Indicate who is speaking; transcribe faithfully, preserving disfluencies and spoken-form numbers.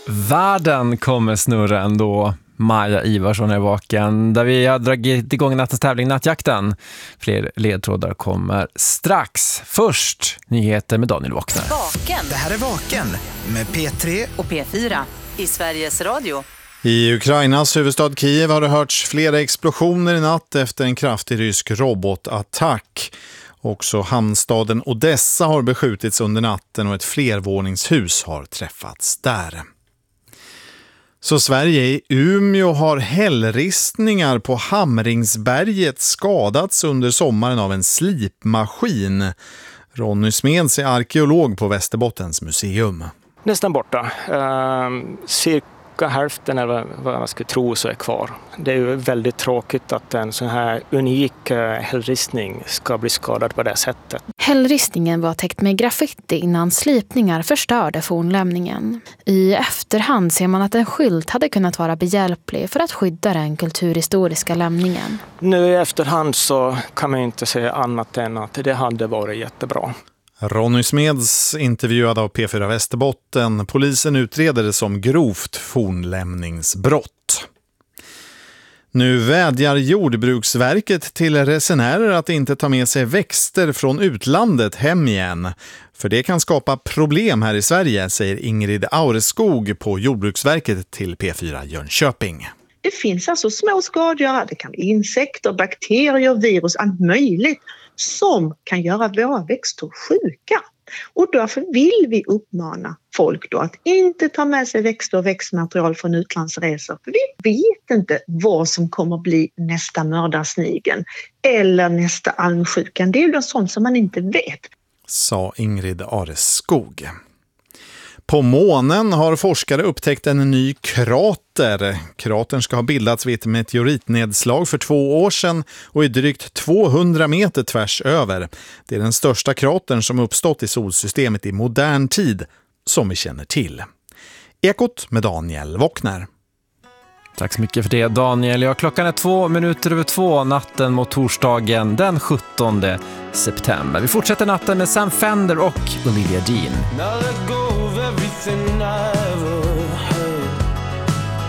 Speaker 1: Världen kommer snurra ändå. Maja Ivarsson är vaken, där vi har dragit igång nattens tävling Nattjakten. Fler ledtrådar kommer strax. Först nyheter med Daniel Wackner.
Speaker 2: Vaken.
Speaker 3: Det här är Vaken med P tre
Speaker 2: och P fyra i Sveriges Radio.
Speaker 4: I Ukrainas huvudstad Kiev har det hörts flera explosioner i natt efter en kraftig rysk robotattack. Också hamnstaden Odessa har beskjutits under natten och ett flervåningshus har träffats där. Så Sverige i Umeå har hällristningar på Hamringsberget skadats under sommaren av en slipmaskin. Ronny Smeds är arkeolog på Västerbottens museum.
Speaker 5: Nästan borta. Uh, cirka hälften eller vad man skulle tro så är kvar. Det är ju väldigt tråkigt att en sån här unik uh, hällristning ska bli skadad på det sättet.
Speaker 6: Hällristningen var täckt med graffiti innan slipningar förstörde fornlämningen. I efterhand ser man att en skylt hade kunnat vara behjälplig för att skydda den kulturhistoriska lämningen.
Speaker 5: Nu i efterhand så kan man inte säga annat än att det hade varit jättebra.
Speaker 4: Ronny Smeds intervjuad av P fyra Västerbotten. Polisen utreder det som grovt fornlämningsbrott. Nu vädjar Jordbruksverket till resenärer att inte ta med sig växter från utlandet hem igen. För det kan skapa problem här i Sverige, säger Ingrid Aureskog på Jordbruksverket till P fyra Jönköping.
Speaker 7: Det finns alltså små skadegörare, det kan vara insekter, bakterier, virus, allt möjligt som kan göra våra växter sjuka. Och därför vill vi uppmana folk då att inte ta med sig växter och växtmaterial från utlandsresor. För vi vet inte vad som kommer bli nästa mördarsnigeln eller nästa almsjukan. Det är ju sånt som man inte vet.
Speaker 4: Sa Ingrid Aureskog. På månen har forskare upptäckt en ny krater. Kratern ska ha bildats vid ett meteoritnedslag för två år sedan och är drygt tvåhundra meter tvärs över. Det är den största kratern som uppstått i solsystemet i modern tid som vi känner till. Ekot med Daniel Wackner.
Speaker 1: Tack så mycket för det, Daniel. Ja, klockan är två minuter över två natten mot torsdagen den sjuttonde september. Vi fortsätter natten med Sam Fender och Olivia Dean.
Speaker 8: Now let go of everything I ever